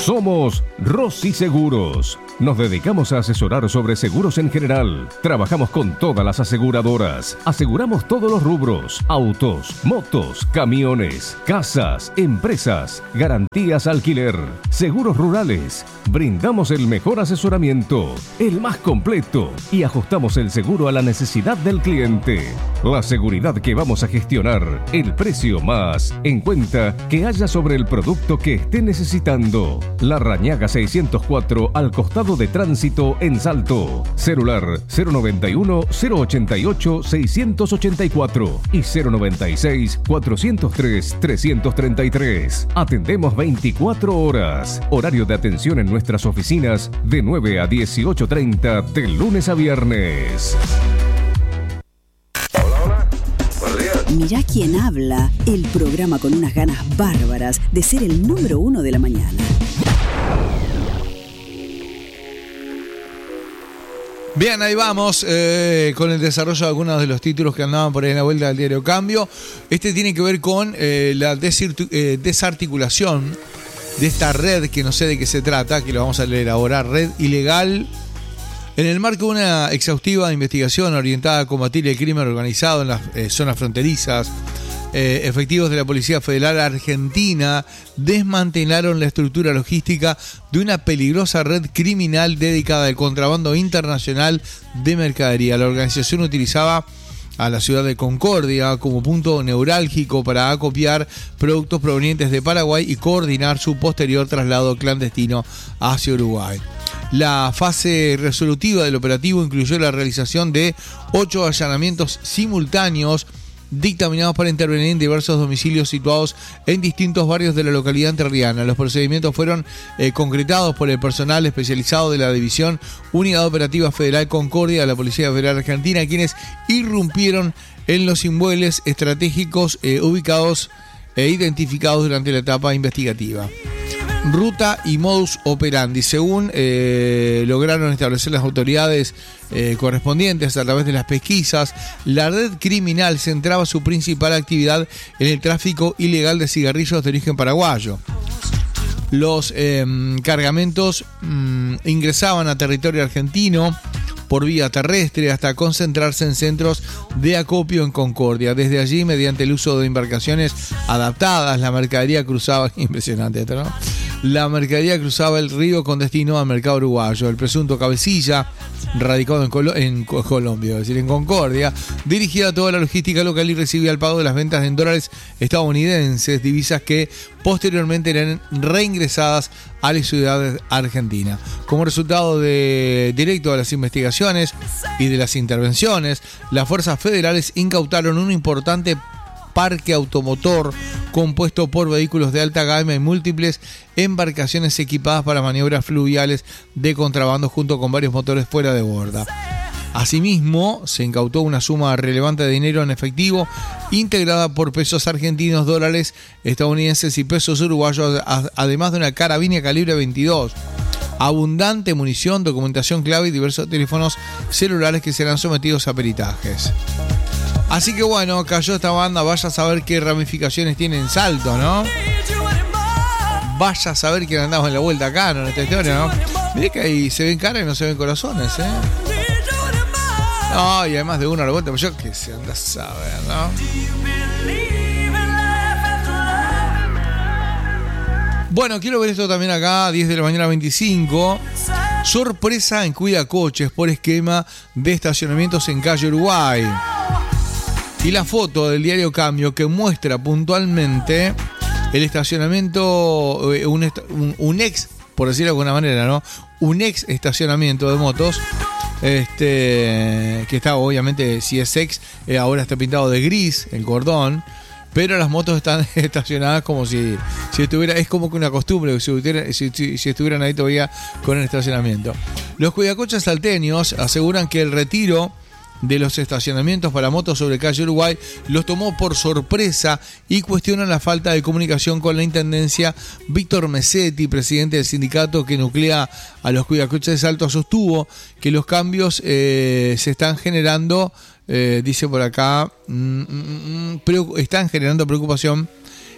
Somos Rossi Seguros. Nos dedicamos a asesorar sobre seguros en general. Trabajamos con todas las aseguradoras. Aseguramos todos los rubros: autos, motos, camiones, casas, empresas, garantías alquiler, seguros rurales. Brindamos el mejor asesoramiento, el más completo, y ajustamos el seguro a la necesidad del cliente. La seguridad que vamos a gestionar, el precio más en cuenta que haya sobre el producto que esté necesitando. Larrañaga 604 al costado de Tránsito en Salto. Celular 091-088-684 y 096-403-333. Atendemos 24 horas. Horario de atención en nuestras oficinas de 9 a 18:30 de lunes a viernes. Hola, buenos días. Mirá quién habla, el programa con unas ganas bárbaras de ser el número 1 de la mañana. Bien, ahí vamos con el desarrollo de algunos de los títulos que andaban por ahí en la vuelta del diario Cambio. Este tiene que ver con la desarticulación de esta red, que no sé de qué se trata, que lo vamos a leer ahora. Red ilegal. En el marco de una exhaustiva investigación orientada a combatir el crimen organizado en las zonas fronterizas, efectivos de la Policía Federal Argentina desmantelaron la estructura logística de una peligrosa red criminal dedicada al contrabando internacional de mercadería. La organización utilizaba a la ciudad de Concordia como punto neurálgico para acopiar productos provenientes de Paraguay y coordinar su posterior traslado clandestino hacia Uruguay. La fase resolutiva del operativo incluyó la realización de 8 allanamientos simultáneos dictaminados para intervenir en diversos domicilios situados en distintos barrios de la localidad entrerriana. Los procedimientos fueron concretados por el personal especializado de la División Unidad Operativa Federal Concordia de la Policía Federal Argentina, quienes irrumpieron en los inmuebles estratégicos ubicados e identificados durante la etapa investigativa. Ruta y modus operandi. Según lograron establecer las autoridades correspondientes a través de las pesquisas, la red criminal centraba su principal actividad en el tráfico ilegal de cigarrillos de origen paraguayo. Los cargamentos ingresaban a territorio argentino por vía terrestre hasta concentrarse en centros de acopio en Concordia. Desde allí, mediante el uso de embarcaciones adaptadas, la mercadería cruzaba, impresionante esto, ¿no? La mercadería cruzaba el río con destino al mercado uruguayo. El presunto cabecilla, radicado en Colombia, es decir, en Concordia, dirigía toda la logística local y recibía el pago de las ventas en dólares estadounidenses, divisas que posteriormente eran reingresadas a la ciudad argentina. Como resultado directo de las investigaciones y de las intervenciones, las fuerzas federales incautaron un importante parque automotor compuesto por vehículos de alta gama y múltiples embarcaciones equipadas para maniobras fluviales de contrabando, junto con varios motores fuera de borda. Asimismo, se incautó una suma relevante de dinero en efectivo, integrada por pesos argentinos, dólares estadounidenses y pesos uruguayos, además de una carabina calibre 22. Abundante munición, documentación clave y diversos teléfonos celulares que serán sometidos a peritajes. Así que bueno, cayó esta banda. Vaya a saber qué ramificaciones tiene en Salto, ¿no? Vaya a saber quién andamos en la vuelta acá, ¿no? En esta historia, ¿no? Mirá que ahí se ven caras y no se ven corazones, ¿eh? No, y además de uno a la vuelta, pues yo que se anda a saber, ¿no? Bueno, quiero ver esto también acá, 10 de la mañana 25. Sorpresa en Cuidacoches por esquema de estacionamientos en calle Uruguay. Y la foto del diario Cambio que muestra puntualmente el estacionamiento, un ex, por decirlo de alguna manera, ¿no? Un ex estacionamiento de motos, que está obviamente, si es ex, ahora está pintado de gris el cordón, pero las motos están estacionadas como si estuviera, es como que una costumbre, que si estuvieran ahí todavía con el estacionamiento. Los cuidacoches salteños aseguran que el retiro de los estacionamientos para motos sobre calle Uruguay los tomó por sorpresa y cuestionan la falta de comunicación con la intendencia. Víctor Mesetti, presidente del sindicato que nuclea a los cuidacoches de Salto, sostuvo que los cambios se están generando, dice por acá, están generando preocupación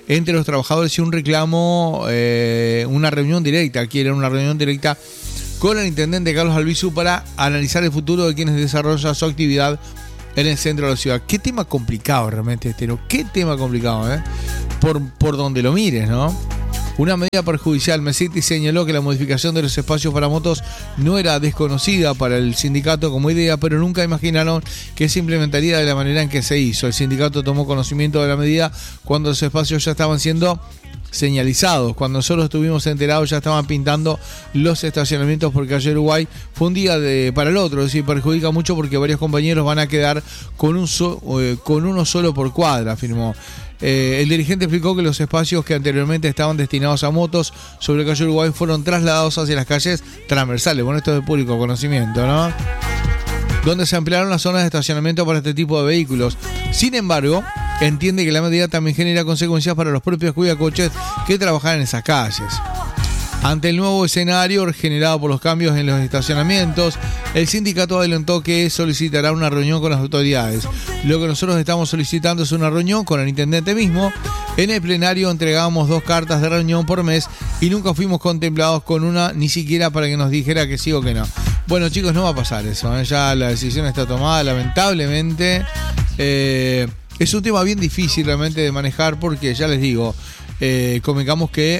entre los trabajadores y un reclamo, una reunión directa. Quieren una reunión directa con el intendente Carlos Albizu para analizar el futuro de quienes desarrollan su actividad en el centro de la ciudad. Qué tema complicado realmente este, ¿no? Qué tema complicado, por donde lo mires, ¿no? Una medida perjudicial. Mesiti señaló que la modificación de los espacios para motos no era desconocida para el sindicato como idea, pero nunca imaginaron que se implementaría de la manera en que se hizo. El sindicato tomó conocimiento de la medida cuando los espacios ya estaban siendo señalizados. Cuando nosotros estuvimos enterados ya estaban pintando los estacionamientos porque ayer Uruguay fue un día para el otro, es decir, perjudica mucho porque varios compañeros van a quedar con uno solo por cuadra, afirmó. El dirigente explicó que los espacios que anteriormente estaban destinados a motos sobre calle Uruguay fueron trasladados hacia las calles transversales. Bueno, esto es de público conocimiento, ¿no? Donde se ampliaron las zonas de estacionamiento para este tipo de vehículos. Sin embargo, entiende que la medida también genera consecuencias para los propios cuidacoches que trabajan en esas calles. Ante el nuevo escenario generado por los cambios en los estacionamientos, el sindicato adelantó que solicitará una reunión con las autoridades. Lo que nosotros estamos solicitando es una reunión con el intendente mismo. En el plenario entregamos 2 cartas de reunión por mes y nunca fuimos contemplados con una, ni siquiera para que nos dijera que sí o que no. Bueno, chicos, no va a pasar eso, ya la decisión está tomada, lamentablemente. Es un tema bien difícil realmente de manejar porque, ya les digo, convengamos que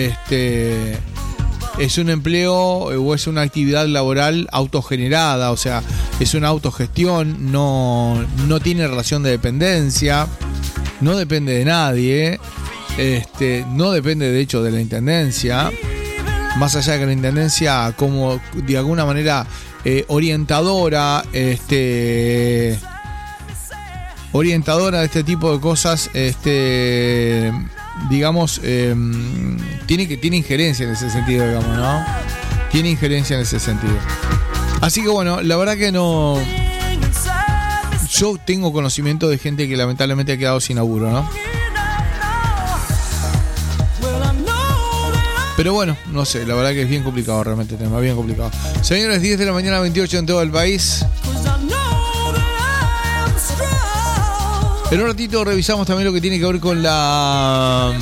es un empleo o es una actividad laboral autogenerada, o sea, es una autogestión, no tiene relación de dependencia, no depende de nadie, no depende de hecho de la intendencia, más allá de que la intendencia como de alguna manera orientadora de este tipo de cosas, digamos, tiene injerencia en ese sentido, digamos, ¿no? Tiene injerencia en ese sentido. Así que bueno, la verdad que no. Yo tengo conocimiento de gente que lamentablemente ha quedado sin laburo, ¿no? Pero bueno, no sé, la verdad que es bien complicado realmente el tema, bien complicado. Señores, 10 de la mañana, 28 en todo el país. En un ratito revisamos también lo que tiene que ver con la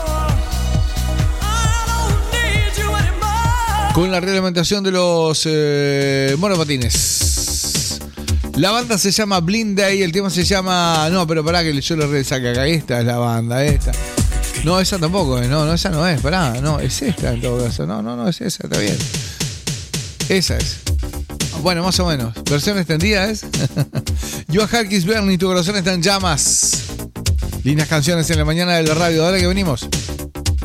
reglamentación de los monopatines. La banda se llama Blind Day, el tema se llama... No, pero pará que yo lo resaque acá. Esta es la banda, esta. No, esa tampoco, no, esa no es, pará. No, es esta en todo caso. No, es esa, está bien. Esa es. Bueno, más o menos. Versión extendida es. Joa Harkis, Bernie, tu corazón está en llamas. Lindas canciones en la mañana de la radio. Dale que venimos.